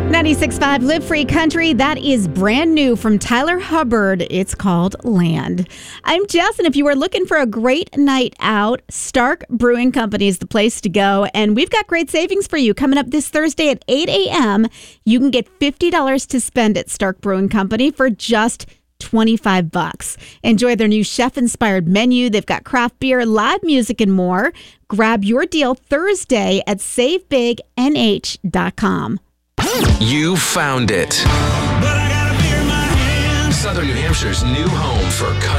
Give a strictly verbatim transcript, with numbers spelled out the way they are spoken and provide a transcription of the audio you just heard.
ninety-six point five Live Free Country. That is brand new from Tyler Hubbard. It's called Land. I'm Jess, and if you are looking for a great night out, Stark Brewing Company is the place to go. And we've got great savings for you. Coming up this Thursday at eight a.m., you can get fifty dollars to spend at Stark Brewing Company for just twenty-five bucks. Enjoy their new chef-inspired menu. They've got craft beer, live music, and more. Grab your deal Thursday at save big n h dot com. You found it. Southern New Hampshire's new home for country.